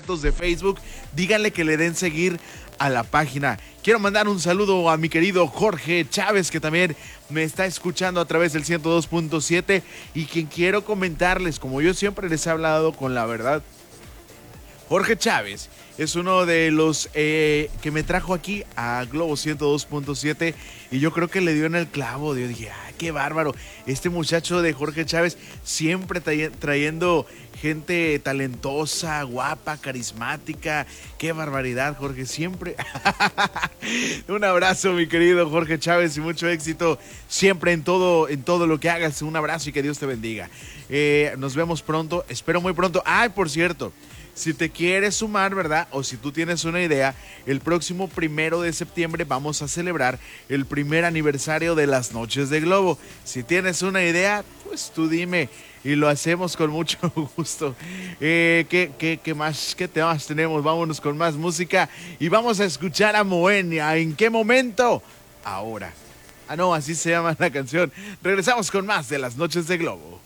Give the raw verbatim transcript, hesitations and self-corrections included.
contactos de Facebook, díganle que le den seguir a la página. Quiero mandar un saludo a mi querido Jorge Chávez, que también me está escuchando a través del ciento dos punto siete, y quien quiero comentarles, como yo siempre les he hablado con la verdad, Jorge Chávez es uno de los eh, que me trajo aquí a Globo ciento dos punto siete, y yo creo que le dio en el clavo. Yo dije, ¡ay, qué bárbaro! Este muchacho de Jorge Chávez siempre trayendo gente talentosa, guapa, carismática. ¡Qué barbaridad, Jorge! Siempre. Un abrazo, mi querido Jorge Chávez, y mucho éxito siempre en todo, en todo lo que hagas. Un abrazo y que Dios te bendiga. Eh, nos vemos pronto, espero muy pronto. ¡Ay, por cierto! Si te quieres sumar, ¿verdad? O si tú tienes una idea, el próximo primero de septiembre vamos a celebrar el primer aniversario de las Noches de Globo. Si tienes una idea, pues tú dime y lo hacemos con mucho gusto. Eh, ¿qué, qué, qué más? ¿Qué temas tenemos? Vámonos con más música y vamos a escuchar a Moenia. ¿En qué momento? Ahora. Ah, no, así se llama la canción. Regresamos con más de las Noches de Globo.